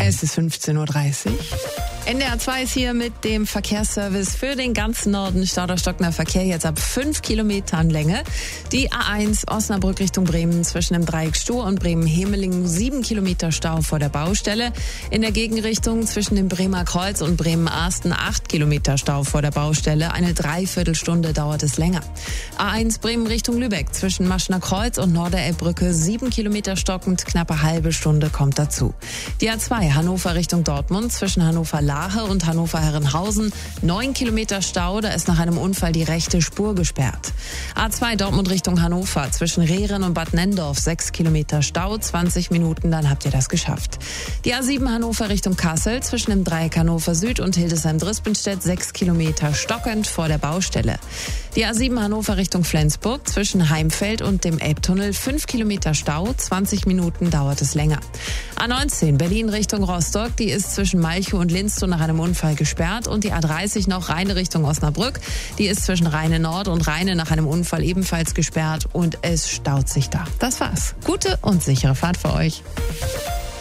Es ist 15.30 Uhr. NDR 2 ist hier mit dem Verkehrsservice für den ganzen Norden. Stau oder stockender Verkehr jetzt ab 5 Kilometern Länge. Die A1 Osnabrück Richtung Bremen zwischen dem Dreieck Stohr und Bremen-Hemelingen 7 Kilometer Stau vor der Baustelle. In der Gegenrichtung zwischen dem Bremer Kreuz und Bremen-Arsten 8 Kilometer Stau vor der Baustelle. Eine Dreiviertelstunde dauert es länger. A1 Bremen Richtung Lübeck zwischen Maschner Kreuz und Norderelbbrücke 7 Kilometer stockend, knappe halbe Stunde kommt dazu. Die A2 Hannover Richtung Dortmund zwischen Hannover-Lahe und Hannover-Herrenhausen 9 Kilometer Stau, da ist nach einem Unfall die rechte Spur gesperrt. A2 Dortmund Richtung Hannover zwischen Rehren und Bad Nenndorf 6 Kilometer Stau, 20 Minuten, dann habt ihr das geschafft. Die A7 Hannover Richtung Kassel zwischen dem Dreieck Hannover Süd und Hildesheim-Drispelstedt 6 Kilometer stockend vor der Baustelle. Die A7 Hannover Richtung Flensburg zwischen Heimfeld und dem Elbtunnel 5 Kilometer Stau, 20 Minuten dauert es länger. A19 Berlin Richtung Rostock, die ist zwischen Malchow und Linstow nach einem Unfall gesperrt, und die A30 noch Rheine Richtung Osnabrück, die ist zwischen Rheine Nord und Rheine nach einem Unfall ebenfalls gesperrt und es staut sich da. Das war's. Gute und sichere Fahrt für euch.